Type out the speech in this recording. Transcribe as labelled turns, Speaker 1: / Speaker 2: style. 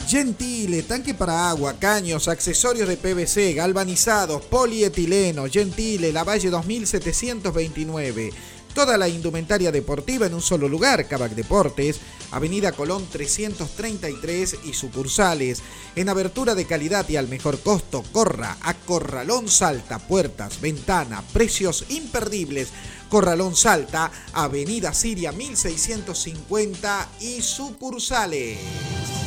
Speaker 1: Gentile, tanque para agua, caños, accesorios de PVC, galvanizados, polietileno. Gentile, Lavalle 2729. Toda la indumentaria deportiva en un solo lugar. Cabac Deportes, Avenida Colón 333 y sucursales. En abertura de calidad y al mejor costo, corra a Corralón Salta. Puertas, ventana, precios imperdibles. Corralón Salta, Avenida Siria 1650 y sucursales.